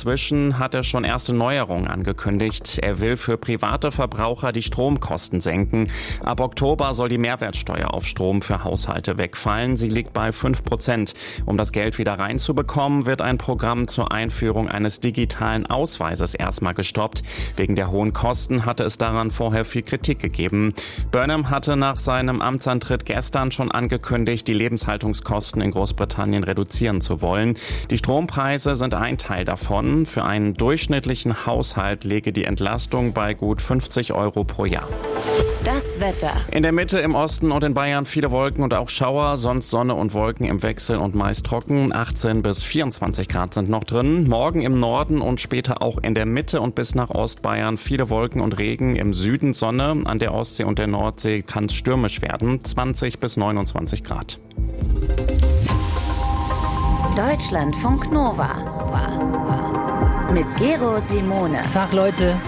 Inzwischen hat er schon erste Neuerungen angekündigt. Er will für private Verbraucher die Stromkosten senken. Ab Oktober soll die Mehrwertsteuer auf Strom für Haushalte wegfallen. Sie liegt bei 5%. Um das Geld wieder reinzubekommen, wird ein Programm zur Einführung eines digitalen Ausweises erstmal gestoppt. Wegen der hohen Kosten hatte es daran vorher viel Kritik gegeben. Burnham hatte nach seinem Amtsantritt gestern schon angekündigt, die Lebenshaltungskosten in Großbritannien reduzieren zu wollen. Die Strompreise sind ein Teil davon. Für einen durchschnittlichen Haushalt läge die Entlastung bei gut 50 € pro Jahr. Das Wetter. In der Mitte, im Osten und in Bayern viele Wolken und auch Schauer, sonst Sonne und Wolken im Wechsel und meist trocken. 18 bis 24 Grad sind noch drin. Morgen im Norden und später auch in der Mitte und bis nach Ostbayern viele Wolken und Regen. Im Süden Sonne, an der Ostsee und der Nordsee kann es stürmisch werden. 20 bis 29 Grad. Deutschlandfunk Nova. Mit Gero Simone. Tag, Leute.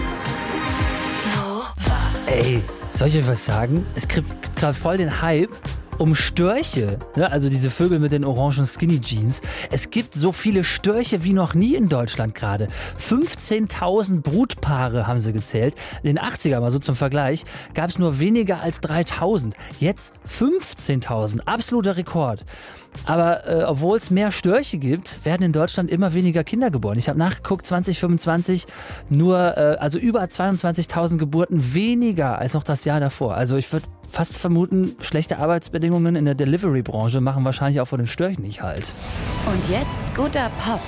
Ey, soll ich euch was sagen? Es gibt gerade voll den Hype um Störche, ne? Also diese Vögel mit den orangen Skinny Jeans. Es gibt so viele Störche wie noch nie in Deutschland gerade. 15.000 Brutpaare haben sie gezählt. In den 80ern, mal so zum Vergleich, gab es nur weniger als 3.000. Jetzt 15.000. Absoluter Rekord. Aber obwohl es mehr Störche gibt, werden in Deutschland immer weniger Kinder geboren. Ich habe nachgeguckt, 2025 nur über 22.000 Geburten weniger als noch das Jahr davor. Also ich würde fast vermuten, schlechte Arbeitsbedingungen in der Delivery-Branche machen wahrscheinlich auch vor den Störchen nicht halt. Und jetzt guter Pop.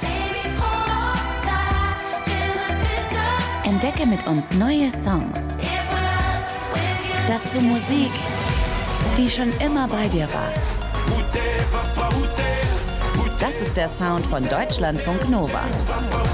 Entdecke mit uns neue Songs. Dazu Musik, die schon immer bei dir war. Das ist der Sound von Deutschlandfunk Nova.